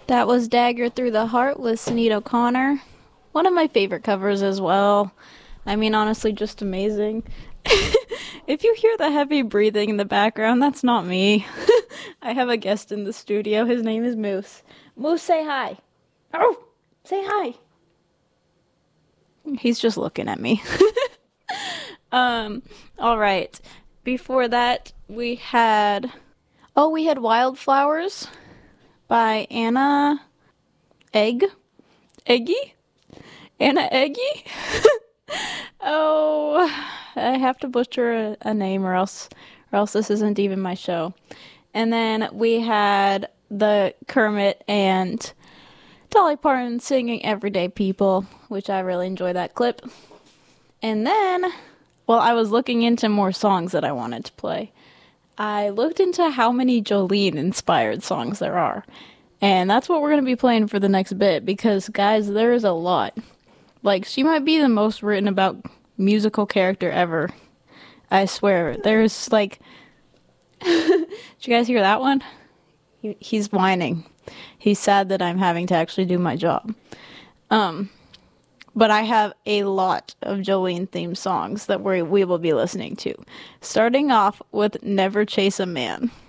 That was Dagger Through the Heart with Sinead O'Connor. One of my favorite covers as well. I mean, honestly, just amazing. If you hear the heavy breathing in the background, that's not me. I have a guest in the studio. His name is Moose. Moose, say hi. Oh, say hi. He's just looking at me. All right. Before that, we had Wildflowers by Anna Eggy? Anna Eggy? Oh, I have to butcher a name or else this isn't even my show. And then we had the Kermit and Dolly Parton singing Everyday People, which I really enjoy that clip. And then, well, I was looking into more songs that I wanted to play. I looked into how many Jolene-inspired songs there are. And that's what we're going to be playing for the next bit, because, guys, there is a lot. Like, she might be the most written about musical character ever. I swear. There's, like... Did you guys hear that one? He's whining. He's sad that I'm having to actually do my job. But I have a lot of Jolene-themed songs that we will be listening to. Starting off with Never Chase a Man.